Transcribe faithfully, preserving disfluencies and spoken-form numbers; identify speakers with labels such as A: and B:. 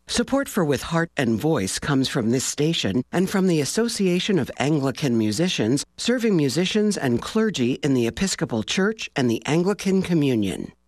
A: Support for With Heart and Voice comes from this station and from the Association of Anglican Musicians, serving musicians and clergy in the Episcopal Church and the Anglican Communion.